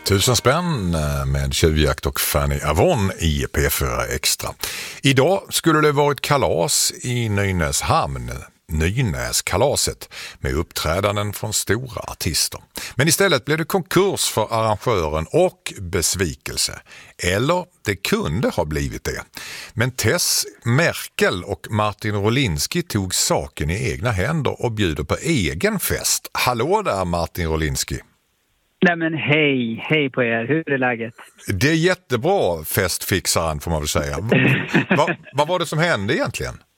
1000 spänn med tjuvjakt och Fanny Avon i P4 Extra. Idag skulle det varit kalas i Nynäshamn, Nynäskalaset, med uppträdanden från stora artister. Men istället blev det konkurs för arrangören och besvikelse. Eller det kunde ha blivit det. Men Tess Merkel och Martin Rolinski tog saken i egna händer och bjuder på egen fest. Hallå där Martin Rolinski! Nej men hej på er, hur är läget? Det är jättebra, festfixaren får man väl säga. Vad var det som hände egentligen?